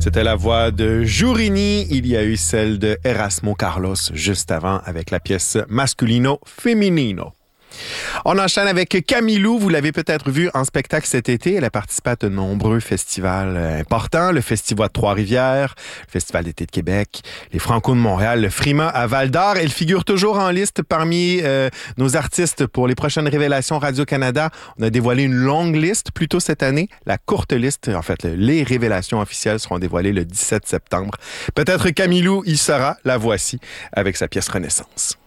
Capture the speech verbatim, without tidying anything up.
C'était la voix de Jurini. Il y a eu celle de Erasmo Carlos juste avant avec la pièce Masculino Feminino. On enchaîne avec Camille Lou. Vous l'avez peut-être vu en spectacle cet été. Elle a participé à de nombreux festivals importants. Le Festival de Trois-Rivières, le Festival d'été de Québec, les Franco de Montréal, le Frima à Val-d'Or. Elle figure toujours en liste parmi euh, nos artistes pour les prochaines révélations Radio-Canada. On a dévoilé une longue liste plus tôt cette année. La courte liste, en fait, les révélations officielles seront dévoilées le dix-sept septembre. Peut-être Camille Lou y sera. La voici avec sa pièce Renaissance.